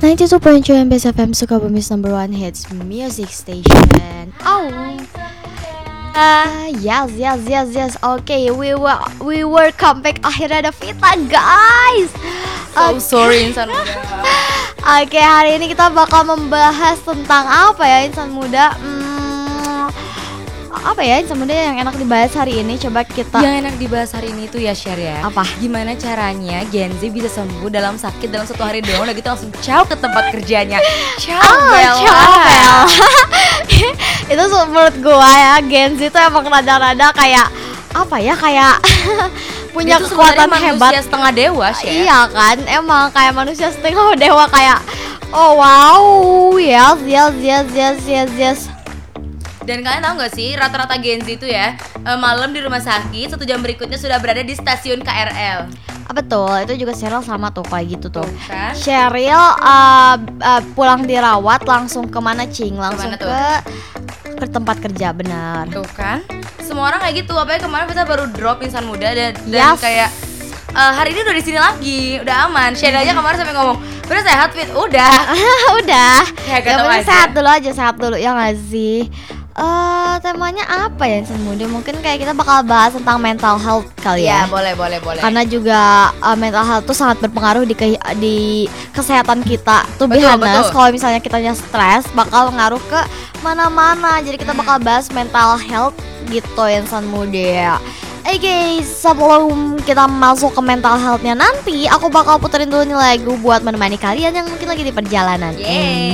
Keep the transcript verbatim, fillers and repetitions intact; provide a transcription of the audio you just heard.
ninety-two point two M B S F M Sukabumi's number one hits music station. Oh, uh, yes, yes, yes, yes. Okay, we were we were comeback akhirnya ada Vita, guys. So sorry insan muda. Oke, hari ini kita bakal membahas tentang apa ya insan muda? Hmm, apa ya insan muda yang enak dibahas hari ini? Coba kita. Yang enak dibahas hari ini tuh ya share ya. Apa? Gimana caranya Gen Z bisa sembuh dalam sakit dalam satu hari doang, udah gitu langsung ciao ke tempat kerjanya. Ciao Oh, Bella. ciao, Bella. Itu menurut gua ya, Gen Z itu emang rada-rada kayak apa ya, kayak punya Dia tuh kekuatan sebenarnya hebat. manusia setengah dewa Share. Iya kan, emang kayak manusia setengah dewa, kayak oh wow, yes, yes, yes, yes, yes, yes. Dan kalian tahu gak sih rata-rata Gen Z itu ya eh, malam di rumah sakit, satu jam berikutnya sudah berada di stasiun K R L. Ah, betul, itu juga Cheryl sama tuh kayak gitu tuh. Tuh kan? Cheryl uh, uh, pulang dirawat langsung kemana Cing? Langsung Kemana tuh? ke ke tempat kerja, benar. Tuh kan? Semua orang kayak gitu, apalagi kemarin kita baru drop insan muda dan, dan Yes. kayak eh, hari ini udah di sini lagi, udah aman. Share aja kemarin sampai ngomong, "Udah sehat Fit?" Udah. Udah. Ya, gak Yang tahu penting aja. sehat dulu aja, sehat dulu ya nggak sih? Eh temanya apa ya insan muda? Mungkin kayak kita bakal bahas tentang mental health kali ya. Iya, boleh, boleh, boleh. Karena juga uh, mental health tuh sangat berpengaruh di ke- di kesehatan kita. Tuh be Betul, honest, betul. kalau misalnya kitanya stres bakal ngaruh ke mana-mana. Jadi kita bakal bahas mental health gitu insan muda. Eh guys, sebelum kita masuk ke mental healthnya nanti, aku bakal puterin dulu nih lagu buat menemani kalian yang mungkin lagi di perjalanan. Yeay.